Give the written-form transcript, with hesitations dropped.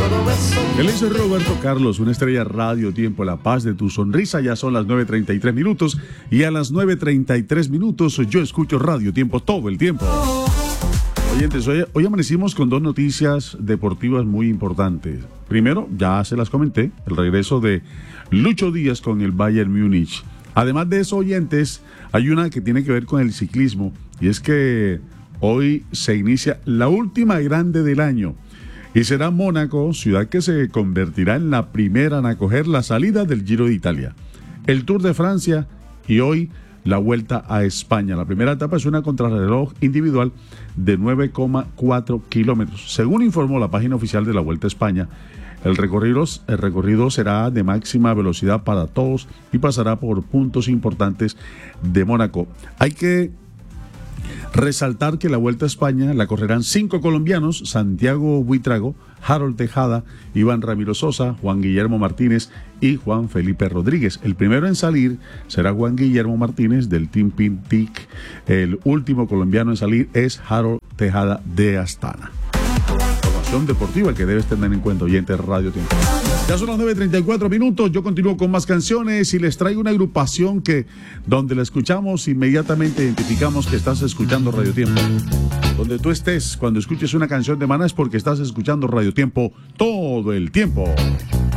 Él es Roberto Carlos, una estrella Radio Tiempo, la paz de tu sonrisa. Ya son las 9:33 minutos y a las 9:33 minutos yo escucho Radio Tiempo todo el tiempo. Oyentes, hoy amanecimos con dos noticias deportivas muy importantes. Primero, ya se las comenté, el regreso de Lucho Díaz con el Bayern Múnich. Además de eso, oyentes, hay una que tiene que ver con el ciclismo, y es que hoy se inicia la última grande del año. Y será Mónaco, ciudad que se convertirá en la primera en acoger la salida del Giro de Italia, el Tour de Francia y hoy la Vuelta a España. La primera etapa es una contrarreloj individual de 9,4 kilómetros. Según informó la página oficial de la Vuelta a España, el recorrido será de máxima velocidad para todos y pasará por puntos importantes de Mónaco. Hay que resaltar que la Vuelta a España la correrán 5 colombianos: Santiago Buitrago, Harold Tejada, Iván Ramiro Sosa, Juan Guillermo Martínez y Juan Felipe Rodríguez. El primero en salir será Juan Guillermo Martínez del Team Pintic. El último colombiano en salir es Harold Tejada de Astana. Información deportiva que debes tener en cuenta, oyente de Radio Tiempo. Ya son las 9:34 minutos, yo continúo con más canciones y les traigo una agrupación que donde la escuchamos inmediatamente identificamos que estás escuchando Radio Tiempo. Donde tú estés, cuando escuches una canción de Maná es porque estás escuchando Radio Tiempo todo el tiempo.